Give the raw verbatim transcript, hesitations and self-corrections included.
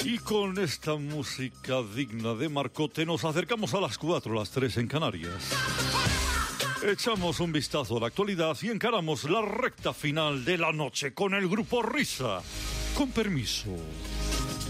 Y con esta música digna de Marcote nos acercamos a las cuatro, las tres en Canarias. Echamos un vistazo a la actualidad y encaramos la recta final de la noche con el grupo Risa. Con permiso.